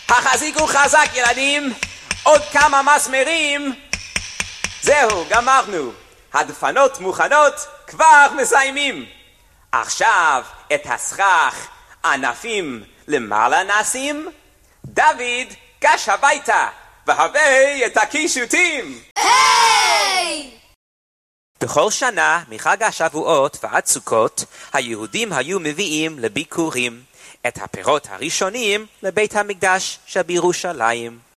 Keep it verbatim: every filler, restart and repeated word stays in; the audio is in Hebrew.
החזיקו חזק ילדים, עוד כמה מסמרים. זהו, גמרנו. הדפנות מוכנות, כבר מסיימים. עכשיו את הסכך ענפים למעלה נשים. דוד גש הביתה והבא את הקישוטים. היי! בכל שנה מחג השבועות ועד סוכות היהודים היו מביאים לביקורים את הפירות הראשונים לבית המקדש שבירושלים.